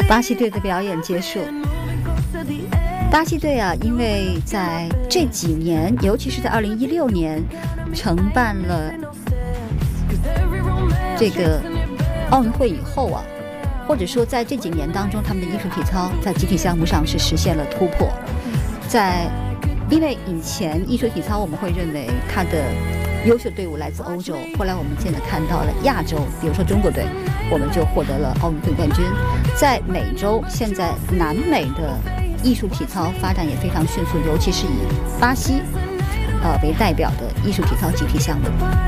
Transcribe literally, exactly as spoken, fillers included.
巴西队的表演结束。巴西队啊，因为在这几年，尤其是在二零一六年，承办了这个奥运会以后啊，或者说在这几年当中，他们的艺术体操在集体项目上是实现了突破。在因为以前艺术体操我们会认为它的优秀队伍来自欧洲，后来我们现在看到了亚洲，比如说中国队，我们就获得了奥运会冠军。在美洲，现在南美的艺术体操发展也非常迅速，尤其是以巴西呃为代表的艺术体操集体项目。